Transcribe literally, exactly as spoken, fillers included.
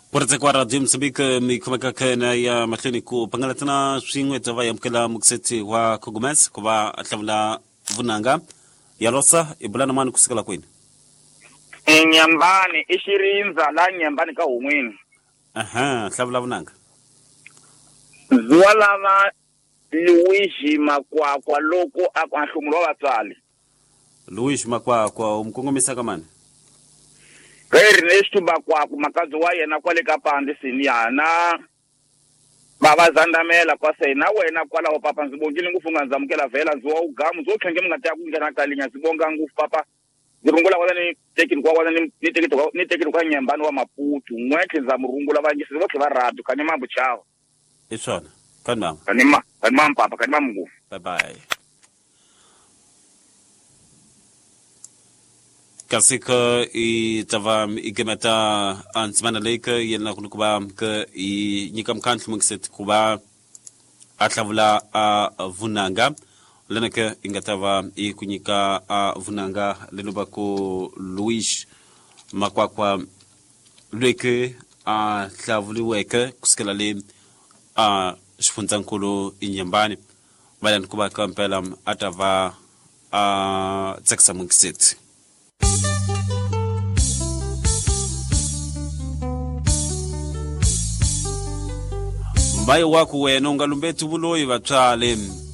Porte kwa radio Msambika mikumaka kana ya matleni ku pangalatana swingwe tava ya mkela mukseti wa Kogomes kwa atlavla vunanga ya losa ibulana mani kusikala kwini Nyambani ishirinza la nyambani ka umwini aha atlavla vunanga zwalava Luigi makwa kwa loko akwanhlumulo watsali Luigi makwa kwa umkongomisa kamani Ernesto bakwa kumakazi wa yena kwale kapande siniyana baba zandamela kwa sena wena kwala ho papa nzibongile ngufunga nzamukela vela nziwa ugamu zokhenge mngata kungena kalinya zibonga ngufu papa zirungula kwa ni tekini kwa kwa ni tekini kwa ni tekini kwa nyambani wa Maputo mwethe nzamurungula banje sizokhe baradu kanye mambo chao isona kanama kanima kanima papa kanima ngufu bye bye Kasika i tava igemeta antsmana leka yelna kunukuba ka i nyikam kantl mungset kuba atlavula a vunanga lenaka ingatava i kunyika a vunanga lenuba ko Luis makwakwa leke a tlavuli weka kuskala le a shfunzankulu inyambani balan kuba kampelam atava a tsaksa mungset Mbayo waku wena ungalumbethi buloyi bathwale